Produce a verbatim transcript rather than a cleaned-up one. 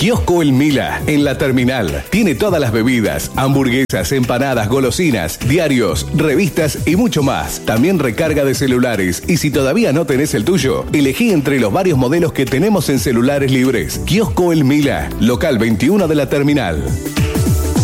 Kiosco El Mila, en la terminal. Tiene todas las bebidas, hamburguesas, empanadas, golosinas, diarios, revistas y mucho más. También recarga de celulares. Y si todavía no tenés el tuyo, elegí entre los varios modelos que tenemos en celulares libres. Kiosco El Mila, local veintiuno de la terminal.